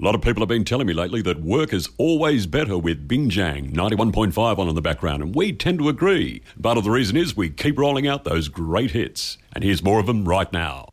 A lot of people have been telling me lately that work is always better with Bingjang 91.5 on in the background, and we tend to agree. Part of the reason is we keep rolling out those great hits. And here's more of them right now.